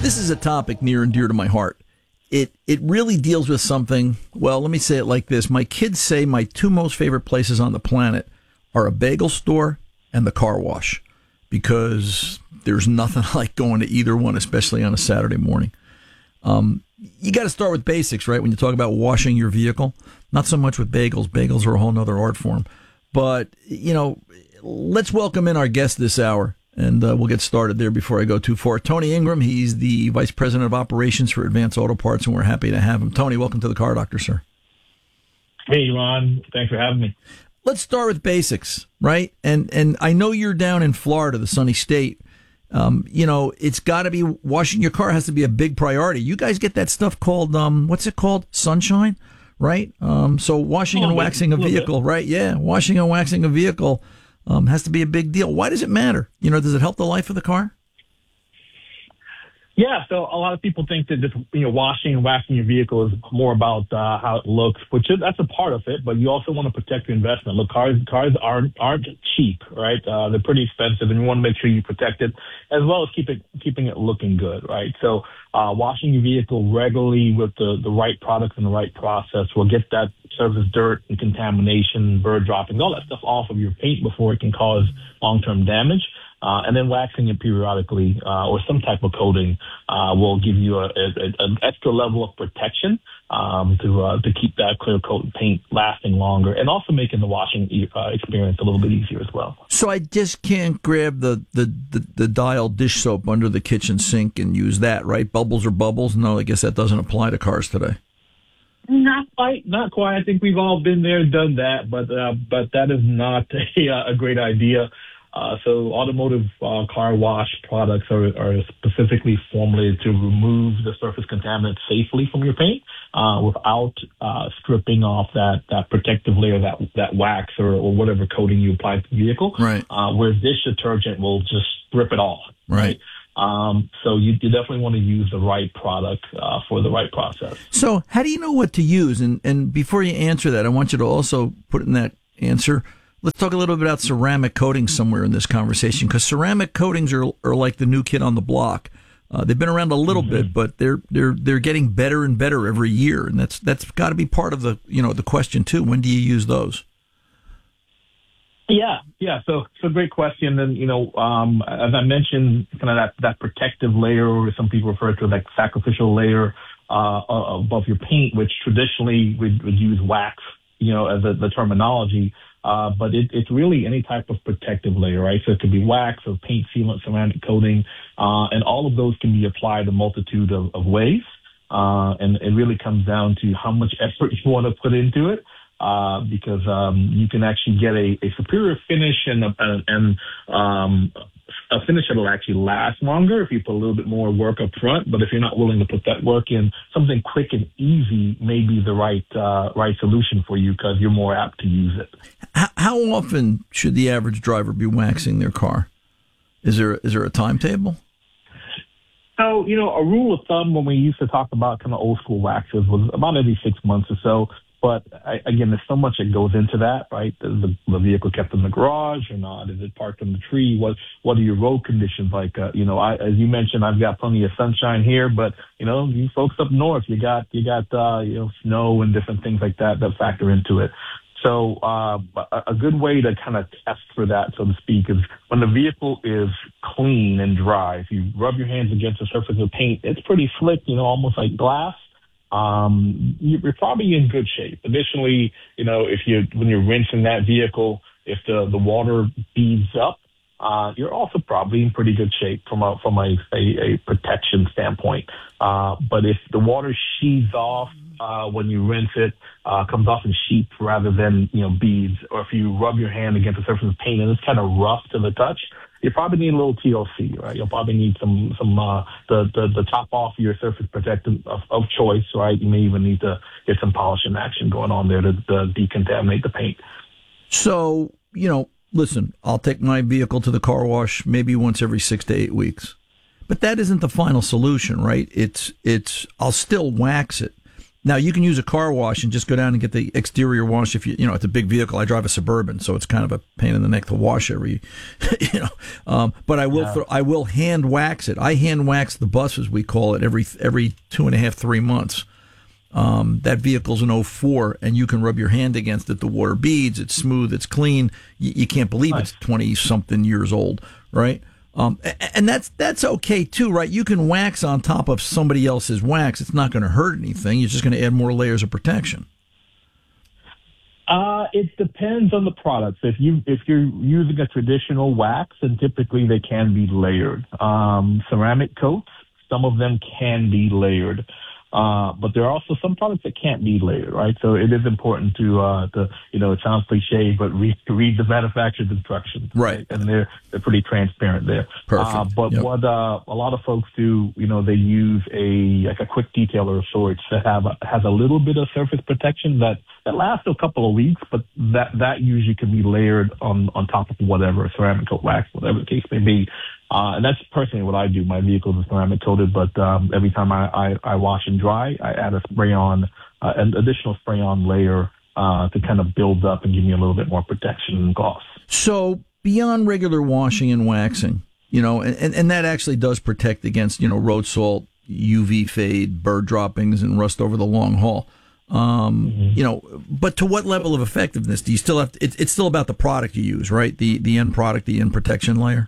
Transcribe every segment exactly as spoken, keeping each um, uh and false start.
This is a topic near and dear to my heart. It it really deals with something, well, let me say it like this. My kids say my two most favorite places on the planet are a bagel store and the car wash, because there's nothing like going to either one, especially on a Saturday morning. Um, you got to start with basics, right? When you talk about washing your vehicle, not so much with bagels. Bagels are a whole nother art form. But, you know, let's welcome in our guest this hour. And uh, we'll get started there before I go too far. Tony Ingram, he's the Vice President of Operations for Advance Auto Parts, and we're happy to have him. Tony, welcome to the Car Doctor, sir. Hey, Ron. Thanks for having me. Let's start with basics, right? And and I know you're down in Florida, the sunny state. Um, you know, it's got to be, washing your car has to be a big priority. You guys get that stuff called, um, what's it called? Sunshine, right? Um, so washing and waxing a vehicle, right? Yeah, washing and waxing a vehicle Um, has to be a big deal. Why does it matter? You know, does it help the life of the car? Yeah, so a lot of people think that just, you know, washing and waxing your vehicle is more about uh, how it looks, which is, that's a part of it, but you also want to protect your investment. Look, cars cars aren't, aren't cheap, right? Uh, they're pretty expensive, and you want to make sure you protect it, as well as keep it, keeping it looking good, right? So uh, washing your vehicle regularly with the, the right products and the right process will get that surface dirt and contamination, bird droppings, all that stuff off of your paint before it can cause long-term damage. Uh, and then waxing it periodically uh, or some type of coating uh, will give you a, a, an extra level of protection um, to uh, to keep that clear coat paint lasting longer, and also making the washing uh, experience a little bit easier as well. So I just can't grab the, the, the, the Dial dish soap under the kitchen sink and use that, right? Bubbles are bubbles? No, I guess that doesn't apply to cars today. Not quite, not quite. I think we've all been there, done that, but uh, but that is not a, a great idea. Uh, so automotive uh, car wash products are, are specifically formulated to remove the surface contaminants safely from your paint uh, without uh, stripping off that, that protective layer, that that wax or, or whatever coating you apply to the vehicle. Right. Uh, whereas dish detergent will just strip it off. Right. right? Um, so you, you definitely want to use the right product uh, for the right process. So how do you know what to use? And, and before you answer that, I want you to also put in that answer, let's talk a little bit about ceramic coatings somewhere in this conversation, because ceramic coatings are are like the new kid on the block. Uh, they've been around a little mm-hmm. bit, but they're they're they're getting better and better every year, and that's that's got to be part of the you know the question too. When do you use those? Yeah, yeah. So, so great question. And you know, um, as I mentioned, kind of that that protective layer, or some people refer to it like sacrificial layer uh, above your paint, which traditionally we'd, would use wax, you know, as a, the terminology. Uh, but it, it's really any type of protective layer, right? So it could be wax or paint sealant, ceramic coating, uh, and all of those can be applied a multitude of, of ways. Uh, and it really comes down to how much effort you want to put into it, uh, because um, you can actually get a, a superior finish and, a, and um, a finish that will actually last longer if you put a little bit more work up front. But if you're not willing to put that work in, something quick and easy may be the right uh, right solution for you, because you're more apt to use it. How, how often should the average driver be waxing their car? Is there is there a timetable? So, you know, a rule of thumb when we used to talk about kind of old school waxes was about every six months or so. But I, again, there's so much that goes into that, right? Is the, the vehicle kept in the garage or not? Is it parked in the tree? What What are your road conditions like? Uh, you know, I, as you mentioned, I've got plenty of sunshine here, but you know, you folks up north, you got you got uh, you know snow and different things like that that factor into it. So uh, a, a good way to kind of test for that, so to speak, is when the vehicle is clean and dry. If you rub your hands against the surface of paint, it's pretty slick, you know, almost like glass. Um, you're probably in good shape. Additionally, you know, if you when you're rinsing that vehicle, if the, the water beads up, uh, you're also probably in pretty good shape from a from a, a, a protection standpoint. Uh, but if the water sheaths off uh, when you rinse it, uh, comes off in sheets rather than you know beads, or if you rub your hand against the surface of paint and it's kind of rough to the touch, you probably need a little T L C, right? You'll probably need some, some, uh, the, the, the top off your surface protectant of, of choice, right? You may even need to get some polishing action going on there to, to decontaminate the paint. So, you know, listen, I'll take my vehicle to the car wash maybe once every six to eight weeks, but that isn't the final solution, right? It's, it's, I'll still wax it. Now you can use a car wash and just go down and get the exterior wash. If you, you know, it's a big vehicle. I drive a Suburban, so it's kind of a pain in the neck to wash every, you know. Um, but I will, yeah. throw, I will hand wax it. I hand wax the bus, as we call it, every every two and a half, three months. Um, that vehicle's an oh four, and you can rub your hand against it. The water beads. It's smooth. It's clean. You, you can't believe nice. It's twenty something years old, right? Um, and that's that's okay too, right? You can wax on top of somebody else's wax. It's not going to hurt anything. You're just going to add more layers of protection. Uh, it depends on the product. If you if you're using a traditional wax, then typically they can be layered. Um, ceramic coats, some of them can be layered. Uh, but there are also some products that can't be layered, right? So it is important to, uh, to, you know, it sounds cliche, but read, read the manufacturer's instructions. Right. right? And they're, they're pretty transparent there. Perfect. Uh, but yep. what, uh, a lot of folks do, you know, they use a, like a quick detailer of sorts that have, a, has a little bit of surface protection that, that lasts a couple of weeks, but that, that usually can be layered on, on top of whatever, ceramic coat, wax, whatever the case may be. Uh, and that's personally what I do. My vehicle is ceramic coated, but um, every time I, I, I wash and dry, I add a spray on, uh, an additional spray on layer uh, to kind of build up and give me a little bit more protection and gloss. So beyond regular washing and waxing, you know, and, and that actually does protect against, you know, road salt, U V fade, bird droppings, and rust over the long haul. Um, mm-hmm. You know, but to what level of effectiveness do you still have? To, it, it's still about the product you use, right? The the end product, the end protection layer.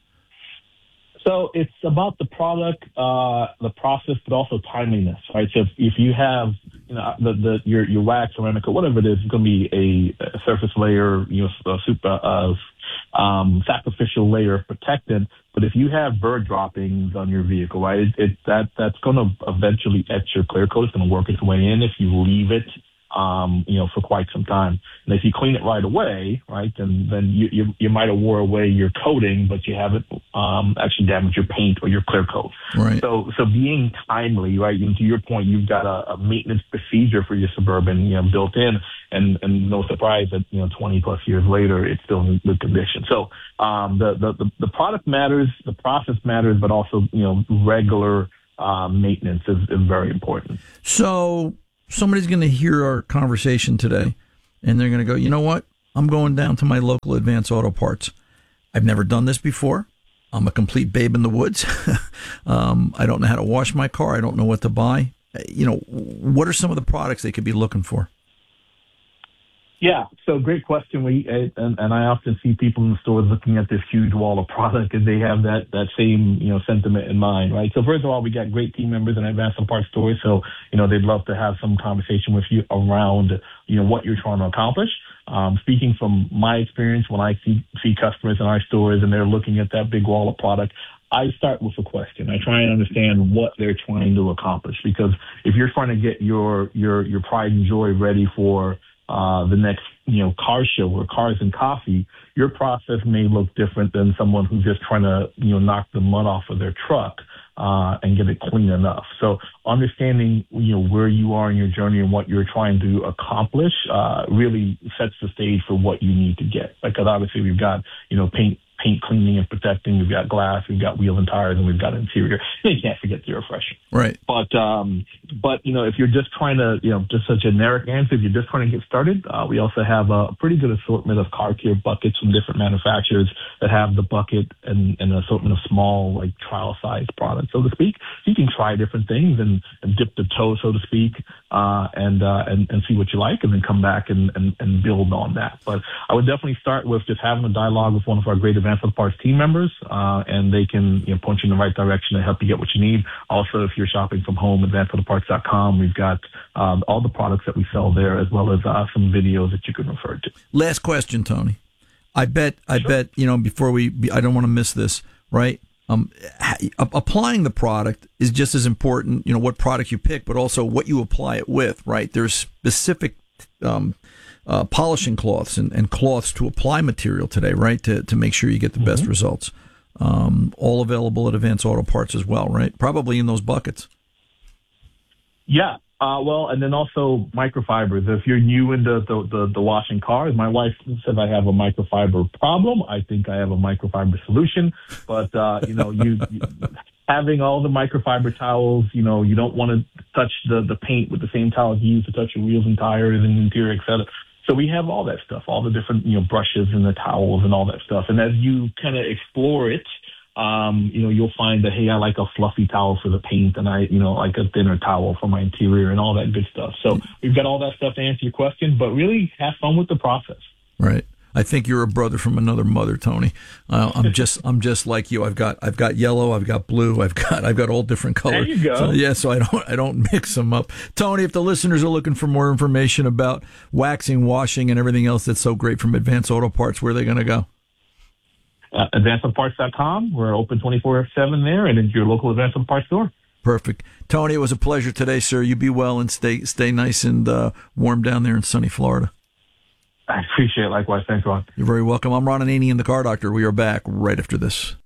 So it's about the product, uh, the process, but also timeliness, right? So if, if you have, you know, the, the your your wax, ceramic, or whatever it is, it's going to be a, a surface layer, you know, a super uh, um, sacrificial layer of protectant. But if you have bird droppings on your vehicle, right, it, it that that's going to eventually etch your clear coat. It's going to work its way in if you leave it. Um, you know, for quite some time. And if you clean it right away, right, then then you you, you might have wore away your coating, but you haven't um, actually damaged your paint or your clear coat. Right. So so being timely, right, and to your point, you've got a, a maintenance procedure for your Suburban, you know, built in, and and no surprise that, you know, twenty plus years later, it's still in good condition. So um, the, the the the product matters, the process matters, but also, you know, regular uh, maintenance is, is very important. So somebody's going to hear our conversation today, and they're going to go, you know what? I'm going down to my local Advance Auto Parts. I've never done this before. I'm a complete babe in the woods. um, I don't know how to wash my car. I don't know what to buy. You know, what are some of the products they could be looking for? Yeah, so great question. We and, and I often see people in the stores looking at this huge wall of product, and they have that that same, you know, sentiment in mind, right? So first of all, we got great team members in Advance Auto Parts stores, so, you know, they'd love to have some conversation with you around, you know, what you're trying to accomplish. Um, speaking from my experience, when I see see customers in our stores and they're looking at that big wall of product, I start with a question. I try and understand what they're trying to accomplish, because if you're trying to get your your your pride and joy ready for Uh, the next, you know, car show or Cars and Coffee, your process may look different than someone who's just trying to, you know, knock the mud off of their truck uh, and get it clean enough. So understanding, you know, where you are in your journey and what you're trying to accomplish uh, really sets the stage for what you need to get. Because obviously we've got, you know, paint paint cleaning and protecting. We've got glass, we've got wheels and tires, and we've got interior. And you can't forget the refresher. Right. But, um, but, you know, if you're just trying to, you know, just a generic answer, if you're just trying to get started, uh, we also have a pretty good assortment of car care buckets from different manufacturers that have the bucket and, and an assortment of small, like, trial-sized products, so to speak. You can try different things and, and dip the toe, so to speak, uh, and, uh, and, and see what you like, and then come back and, and, and build on that. But I would definitely start with just having a dialogue with one of our great Advance Auto Parts team members, uh, and they can, you know, point you in the right direction and help you get what you need. Also, if you're shopping from home, advance auto parts dot com, we've got um, all the products that we sell there, as well as uh, some videos that you can refer to. Last question, Tony. I bet, I sure. bet, you know, before we, I don't want to miss this, right? Um, applying the product is just as important, you know, what product you pick, but also what you apply it with, right? There's specific um, uh, polishing cloths and, and cloths to apply material today, right, to to make sure you get the mm-hmm. best results. Um, all available at Advance Auto Parts as well, right? Probably in those buckets. Yeah. Uh, well, and then also microfibers. If you're new into the, the, the washing cars, my wife says I have a microfiber problem. I think I have a microfiber solution. But, uh, you know, you, you having all the microfiber towels, you know, you don't want to touch the, the paint with the same towel you use to touch your wheels and tires and interior, et cetera. So we have all that stuff, all the different, you know, brushes and the towels and all that stuff. And as you kind of explore it, um, you know, you'll find that, hey, I like a fluffy towel for the paint and I, you know, like a thinner towel for my interior and all that good stuff. So we've got all that stuff to answer your question, but really have fun with the process. Right. I think you're a brother from another mother, Tony. Uh, I'm just, I'm just like you. I've got, I've got yellow, I've got blue, I've got, I've got all different colors. There you go. So, yeah, so I don't, I don't mix them up. Tony, if the listeners are looking for more information about waxing, washing, and everything else that's so great from Advance Auto Parts, where are they going to go? Uh, advance auto parts dot com. We're open twenty-four seven there, and in your local Advance Auto Parts store. Perfect, Tony. It was a pleasure today, sir. You be well and stay, stay nice and uh, warm down there in sunny Florida. I appreciate it. Likewise. Thanks, Ron. You're very welcome. I'm Ron Ananian, the Car Doctor. We are back right after this.